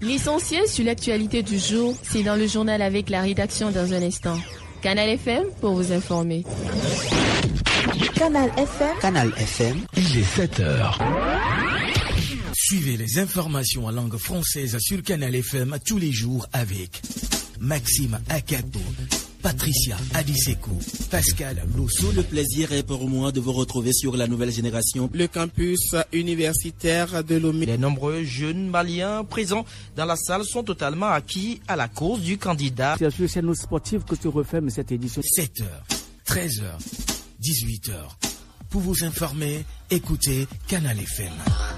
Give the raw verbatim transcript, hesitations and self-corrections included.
L'essentiel sur l'actualité du jour, c'est dans le journal avec la rédaction dans un instant. Canal F M pour vous informer. Canal F M. Canal F M. Il est sept heures. Suivez les informations en langue française sur Canal F M tous les jours avec Maxime Akapo, Patricia Adiseko, Pascal Losso. Le plaisir est pour moi de vous retrouver sur la nouvelle génération. Le campus universitaire de Lomé. Les nombreux jeunes maliens présents dans la salle sont totalement acquis à la cause du candidat. C'est sur chaîne sportive que se referme cette édition. sept heures, treize heures, dix-huit heures. Pour vous informer, écoutez Canal F M.